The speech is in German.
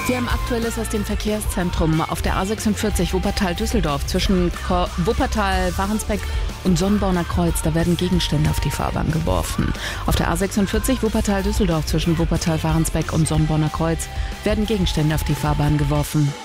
Wir haben Aktuelles aus dem Verkehrszentrum auf der A46 Wuppertal-Düsseldorf zwischen Wuppertal-Warensbeck und Sonnenborner Kreuz. Da werden Gegenstände auf die Fahrbahn geworfen. Auf der A46 Wuppertal-Düsseldorf zwischen Wuppertal-Warensbeck und Sonnenborner Kreuz werden Gegenstände auf die Fahrbahn geworfen.